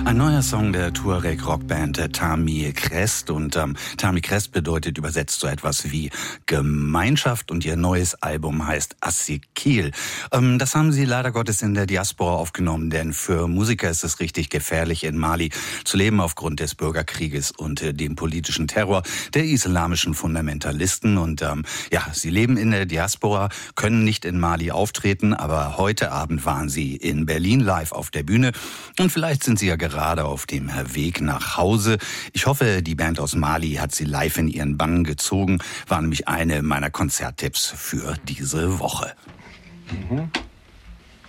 Ein neuer Song der Tuareg-Rockband Tami Krest. Und Tami Krest bedeutet übersetzt so etwas wie Gemeinschaft. Und ihr neues Album heißt Assikil. Das haben sie leider Gottes in der Diaspora aufgenommen, denn für Musiker ist es richtig gefährlich, in Mali zu leben aufgrund des Bürgerkrieges und dem politischen Terror der islamischen Fundamentalisten. Und sie leben in der Diaspora, können nicht in Mali auftreten, aber heute Abend waren sie in Berlin live auf der Bühne. Und vielleicht sind sie ja gerade auf dem Weg nach Hause. Ich hoffe, die Band aus Mali hat sie live in ihren Bann gezogen. War nämlich eine meiner Konzerttipps für diese Woche.